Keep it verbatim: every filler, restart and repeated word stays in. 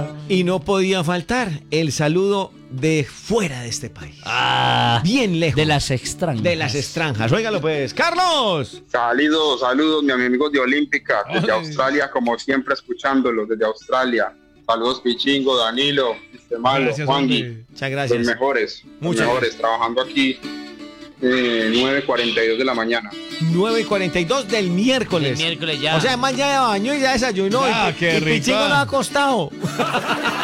Y no podía faltar el saludo de fuera de este país. Ah, bien lejos. De las extranjas. De las extranjas. Óigalo pues, Carlos. Saludos, saludos, mis amigos de Olímpica, desde Ay. Australia, como siempre, escuchándolos desde Australia. Saludos, Pichingo, Danilo, Mister Malo, Gracias, Juangui. hombre. Muchas gracias. Los mejores, los Muchas mejores, trabajando aquí eh, nueve cuarenta y dos de la mañana. nueve y cuarenta y dos del miércoles. El miércoles ya. O sea, además ya de baño y ya desayunó. Ah, y, qué y rico. Pichingo no ha acostado.